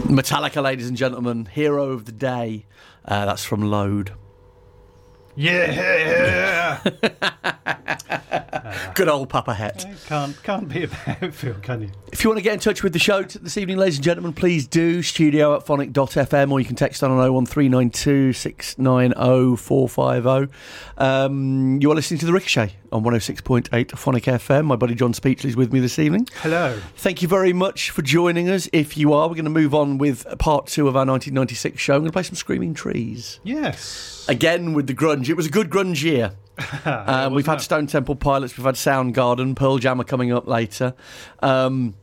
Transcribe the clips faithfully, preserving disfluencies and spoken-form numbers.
Metallica, ladies and gentlemen, Hero of the Day. Uh, that's from Load. Yeah. Good old Papa Het. Can't can't be a bad feel, can you? If you want to get in touch with the show t- this evening, ladies and gentlemen, please do. Studio at phonic dot f m, or you can text on oh one three nine two six nine oh four five oh. Um, you are listening to The Ricochet on one oh six point eight Phonic F M. My buddy John Speechley is with me this evening. Hello. Thank you very much for joining us. If you are, we're going to move on with part two of our nineteen ninety-six show. I'm going to play some Screaming Trees. Yes. Again with the grunge. It was a good grunge year. um, we've had it? Stone Temple Pilots, we've had Soundgarden, Pearl Jam are coming up later. Um,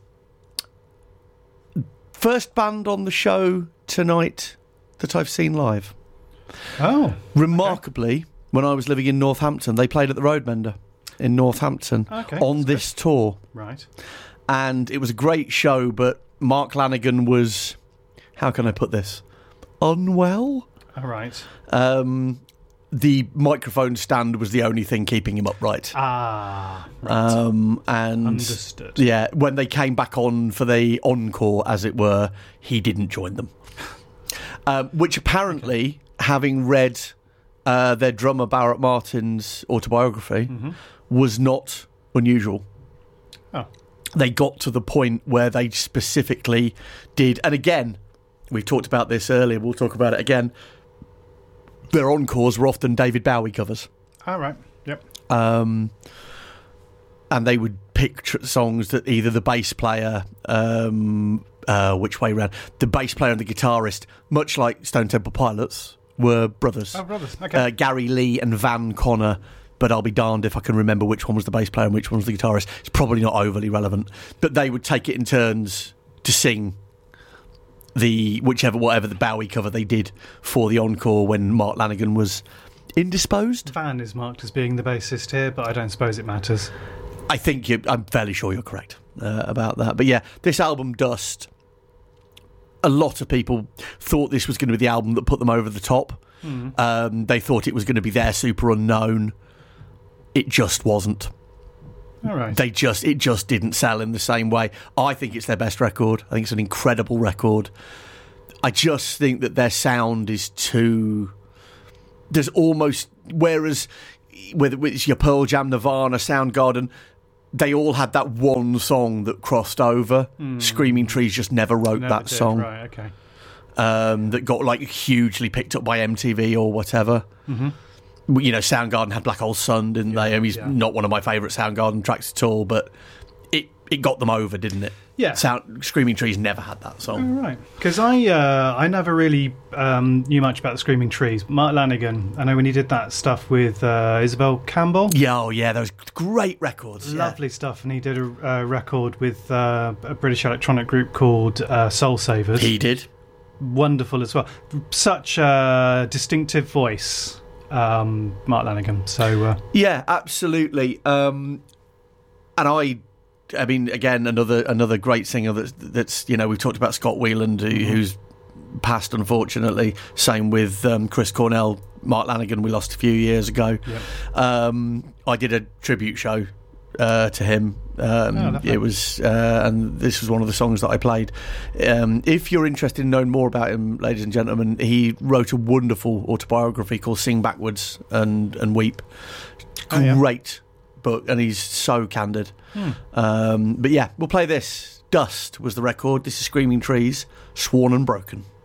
first band on the show tonight that I've seen live. Oh. Remarkably, okay. When I was living in Northampton, they played at the Roadmender in Northampton okay, on this good. tour. Right. And it was a great show, but Mark Lanegan was, how can I put this, unwell? All right. Um, the microphone stand was the only thing keeping him upright. Ah, right. Um, and Understood. Yeah, when they came back on for the encore, as it were, he didn't join them. Um, which apparently, okay. having read uh, their drummer Barrett Martin's autobiography, mm-hmm. was not unusual. Oh. They got to the point where they specifically did, and again, we talked about this earlier, we'll talk about it again, their encores were often David Bowie covers. All right, yep. Um, and they would pick tr- songs that either the bass player, um, uh, which way round, the bass player and the guitarist, much like Stone Temple Pilots, were brothers. Oh, brothers, okay. Uh, Gary Lee and Van Connor, but I'll be darned if I can remember which one was the bass player and which one was the guitarist. It's probably not overly relevant. But they would take it in turns to sing the whichever whatever the Bowie cover they did for the encore when Mark Lanegan was indisposed. Van is marked as being the bassist here, but I don't suppose it matters. I think you, I'm fairly sure you're correct uh, about that. But yeah, this album Dust, a lot of people thought this was going to be the album that put them over the top. Mm. Um, they thought it was going to be their Super Unknown. It just wasn't. All right. They just it just didn't sell in the same way. I think it's their best record. I think it's an incredible record. I just think that their sound is too. There's almost whereas whether it's your Pearl Jam, Nirvana, Soundgarden, they all had that one song that crossed over. Mm. Screaming Trees just never wrote never that did. song. Right. Okay. Um, that got like hugely picked up by M T V or whatever. Mm-hmm. You know, Soundgarden had Black Hole Sun, didn't yeah, they? I mean, it's yeah. not one of my favourite Soundgarden tracks at all, but it, it got them over, didn't it? Yeah. Sound, Screaming Trees never had that song. Oh, right. Because I uh, I never really um, knew much about the Screaming Trees. Mark Lanegan, I know when he did that stuff with uh, Isabel Campbell. Yeah, oh yeah, those great records. Lovely yeah. stuff. And he did a uh, record with uh, a British electronic group called uh, Soul Savers. He did. Wonderful as well. Such a distinctive voice. Um, Mark Lanegan. So uh, yeah, absolutely. Um, and I, I mean, again, another another great singer that's that's you know we've talked about Scott Weiland, who, mm-hmm. who's passed unfortunately. Same with um, Chris Cornell, Mark Lanegan. We lost a few years ago. Yep. Um, I did a tribute show uh, to him. Um, oh, it was, uh, and this was one of the songs that I played. Um, if you're interested in knowing more about him, ladies and gentlemen, he wrote a wonderful autobiography called "Sing Backwards and and Weep." Oh, yeah. Great book, and he's so candid. Hmm. Um, but yeah, we'll play this. Dust was the record. This is Screaming Trees, Sworn and Broken.